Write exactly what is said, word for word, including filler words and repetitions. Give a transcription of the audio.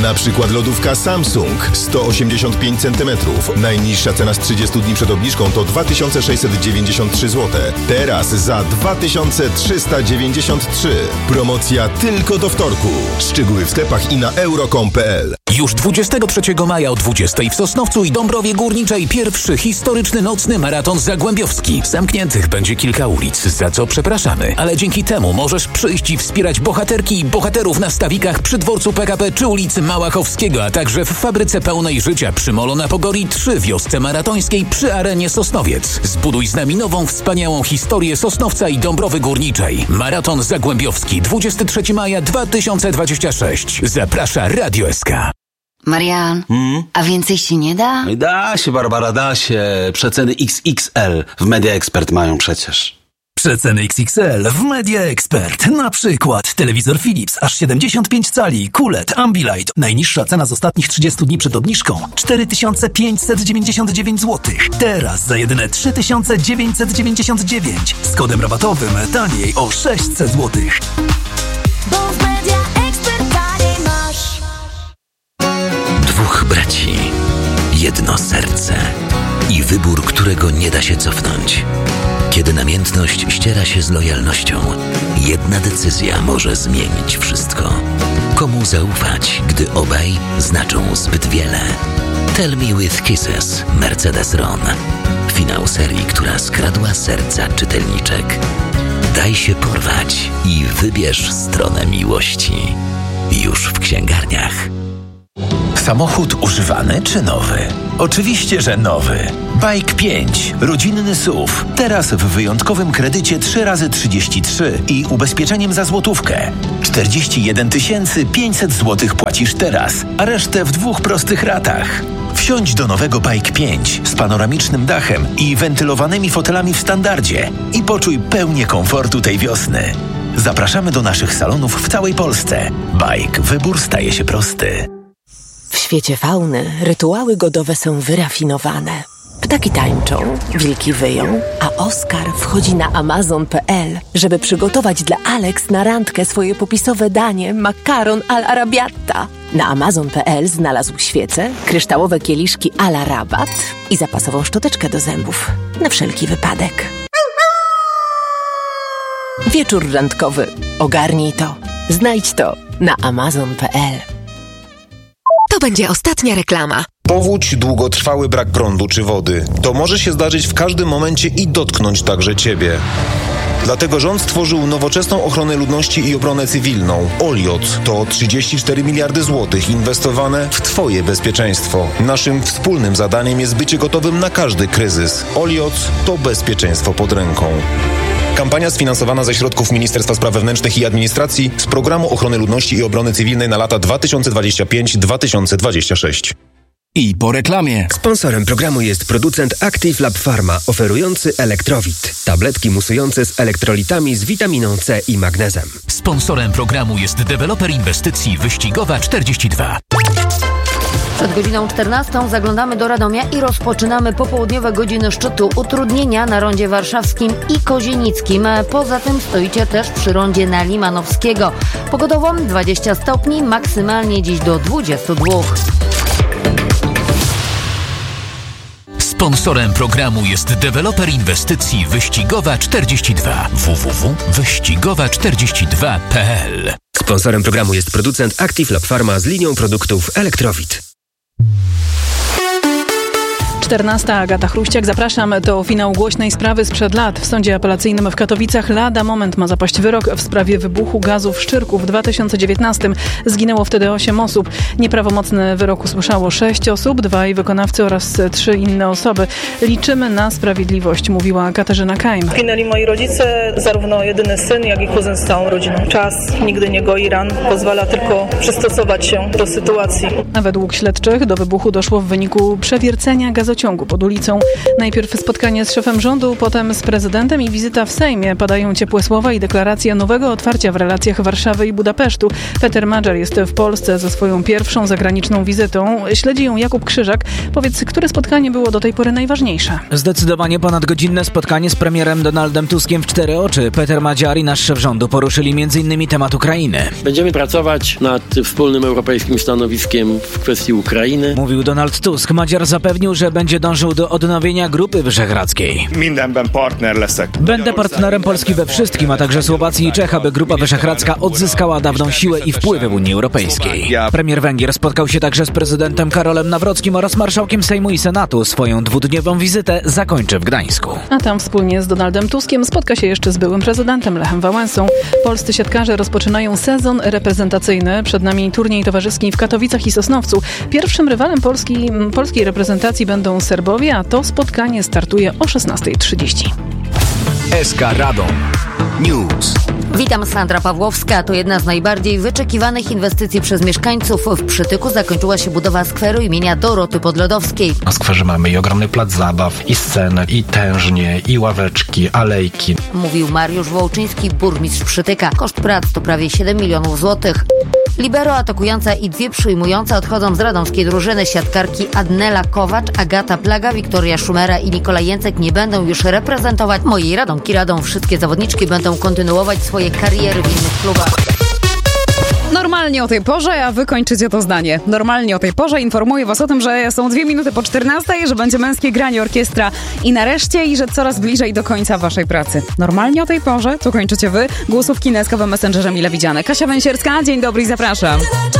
Na przykład lodówka Samsung sto osiemdziesiąt pięć centymetrów. Najniższa cena z trzydziestu dni przed obniżką to dwa tysiące sześćset dziewięćdziesiąt trzy złote. Teraz za dwa tysiące trzysta dziewięćdziesiąt trzy. Promocja tylko do wtorku. Szczegóły w sklepach i na euro kropka com kropka p l. Już dwudziestego trzeciego maja o dwudziestej w Sosnowcu i Dąbrowie Górniczej pierwszy historyczny nocny maraton zagłębiowski. Zamkniętych będzie kilka ulic, za co przepraszamy, ale dzięki temu możesz przyjść i wspierać bohaterki i bohaterów na stawikach przy dworcu P K P czy ulicy Małachowskiego, a także w fabryce pełnej życia przy Molo na Pogori, trzy wiosce maratońskiej przy arenie Sosnowiec. Zbuduj z nami nową, wspaniałą historię Sosnowca i Dąbrowy Górniczej. Maraton zagłębiowski dwudziestego trzeciego maja dwa tysiące dwudziestego szóstego. Zaprasza Radio S K. Marian, Hmm? a więcej się nie da? Da się, Barbara, da się. Przeceny X X L w Media Expert mają przecież. Przeceny X X L w Media Expert. Na przykład telewizor Philips aż siedemdziesiąt pięć cali, Q L E D, Ambilight. Najniższa cena z ostatnich trzydziestu dni przed obniżką cztery tysiące pięćset dziewięćdziesiąt dziewięć złotych. Teraz za jedyne trzy tysiące dziewięćset dziewięćdziesiąt dziewięć. Z kodem rabatowym taniej o sześćset złotych. Bo w Media Expert taniej masz. Dwóch braci, jedno serce i wybór, którego nie da się cofnąć. Kiedy namiętność ściera się z lojalnością, jedna decyzja może zmienić wszystko. Komu zaufać, gdy obaj znaczą zbyt wiele? Tell Me With Kisses, Mercedes Ron. Finał serii, która skradła serca czytelniczek. Daj się porwać i wybierz stronę miłości. Już w księgarniach. Samochód używany czy nowy? Oczywiście, że nowy. Bike pięć. Rodzinny S U V. Teraz w wyjątkowym kredycie trzy razy trzydzieści trzy i ubezpieczeniem za złotówkę. czterdzieści jeden tysięcy pięćset złotych płacisz teraz, a resztę w dwóch prostych ratach. Wsiądź do nowego Bike pięć z panoramicznym dachem i wentylowanymi fotelami w standardzie i poczuj pełnię komfortu tej wiosny. Zapraszamy do naszych salonów w całej Polsce. Bike. Wybór staje się prosty. W świecie fauny rytuały godowe są wyrafinowane. Ptaki tańczą, wilki wyją, a Oskar wchodzi na amazon kropka p l, żeby przygotować dla Alex na randkę swoje popisowe danie makaron al arabiata. Na amazon kropka p l znalazł świece, kryształowe kieliszki a la rabat i zapasową szczoteczkę do zębów. Na wszelki wypadek. Wieczór randkowy. Ogarnij to. Znajdź to na amazon kropka p l. To będzie ostatnia reklama. Powódź, długotrwały brak prądu czy wody. To może się zdarzyć w każdym momencie i dotknąć także Ciebie. Dlatego rząd stworzył nowoczesną ochronę ludności i obronę cywilną. Oliot to trzydzieści cztery miliardy złotych inwestowane w Twoje bezpieczeństwo. Naszym wspólnym zadaniem jest bycie gotowym na każdy kryzys. Oliot to bezpieczeństwo pod ręką. Kampania sfinansowana ze środków Ministerstwa Spraw Wewnętrznych i Administracji z Programu Ochrony Ludności i Obrony Cywilnej na lata dwa tysiące dwudziesty piąty do dwa tysiące dwudziestego szóstego. I po reklamie. Sponsorem programu jest producent Active Lab Pharma, oferujący Elektrowit. Tabletki musujące z elektrolitami z witaminą C i magnezem. Sponsorem programu jest deweloper inwestycji Wyścigowa czterdzieści dwa. Przed godziną czternastą zaglądamy do Radomia i rozpoczynamy popołudniowe godziny szczytu. Utrudnienia na rondzie warszawskim i kozienickim. Poza tym stoicie też przy rondzie na Limanowskiego. Pogodowo dwadzieścia stopni, maksymalnie dziś do dwudziestu dwóch. Sponsorem programu jest deweloper inwestycji Wyścigowa czterdzieści dwa. w w w kropka wyścigowa czterdzieści dwa kropka p l. Sponsorem programu jest producent Active Lab Pharma z linią produktów Elektrowit. czternasta. Agata Chruściak. Zapraszam do finału głośnej sprawy sprzed lat. W sądzie apelacyjnym w Katowicach lada moment ma zapaść wyrok w sprawie wybuchu gazu w Szczyrku w dwa tysiące dziewiętnastym. Zginęło wtedy osiem osób. Nieprawomocny wyrok usłyszało sześć osób, dwaj wykonawcy oraz trzy inne osoby. Liczymy na sprawiedliwość, mówiła Katarzyna Kajm. Zginęli moi rodzice, zarówno jedyny syn, jak i kuzyn z całą rodziną. Czas nigdy nie goi ran, pozwala tylko przystosować się do sytuacji. A według śledczych do wybuchu doszło w wyniku przewiercenia gazociągu pociągu pod ulicą. Najpierw spotkanie z szefem rządu, potem z prezydentem i wizyta w Sejmie. Padają ciepłe słowa i deklaracje nowego otwarcia w relacjach Warszawy i Budapesztu. Peter Madżar jest w Polsce ze swoją pierwszą zagraniczną wizytą. Śledzi ją Jakub Krzyżak. Powiedz, które spotkanie było do tej pory najważniejsze? Zdecydowanie ponadgodzinne spotkanie z premierem Donaldem Tuskiem w cztery oczy. Peter Madżar i nasz szef rządu poruszyli między innymi temat Ukrainy. Będziemy pracować nad wspólnym europejskim stanowiskiem w kwestii Ukrainy. Mówił Donald Tusk. Madżar zapewnił, że będzie dążył do odnowienia Grupy Wyszehradzkiej. Będę partnerem Polski we wszystkim, a także Słowacji i Czech, aby Grupa Wyszehradzka odzyskała dawną siłę i wpływy w Unii Europejskiej. Premier Węgier spotkał się także z prezydentem Karolem Nawrockim oraz marszałkiem Sejmu i Senatu. Swoją dwudniową wizytę zakończy w Gdańsku. A tam wspólnie z Donaldem Tuskiem spotka się jeszcze z byłym prezydentem Lechem Wałęsą. Polscy siatkarze rozpoczynają sezon reprezentacyjny. Przed nami turniej towarzyski w Katowicach i Sosnowcu. Pierwszym rywalem Polski, polskiej reprezentacji będą Serbowie, a to spotkanie startuje o szesnasta trzydzieści. S K Radom News. Witam, Sandra Pawłowska. To jedna z najbardziej wyczekiwanych inwestycji przez mieszkańców. W Przytyku zakończyła się budowa skweru imienia Doroty Podlodowskiej. Na skwerze mamy i ogromny plac zabaw, i scenę, i tężnie, i ławeczki, alejki. Mówił Mariusz Wołczyński, burmistrz Przytyka. Koszt prac to prawie siedem milionów złotych. Libero atakująca i dwie przyjmujące odchodzą z radomskiej drużyny. Siatkarki Adnela Kowacz, Agata Plaga, Wiktoria Szumera i Nikola Jęcek nie będą już reprezentować mojej Radomki Radom. Wszystkie zawodniczki będą kontynuować swoje kariery w innych klubach. Normalnie o tej porze, a wy kończycie to zdanie. Normalnie o tej porze informuję was o tym, że są dwie minuty po czternastej, że będzie męskie granie orkiestra i nareszcie i że coraz bliżej do końca waszej pracy. Normalnie o tej porze, to kończycie wy. Głosówki na eskowym messengerze mile widziane. Kasia Węsierska, dzień dobry i zapraszam.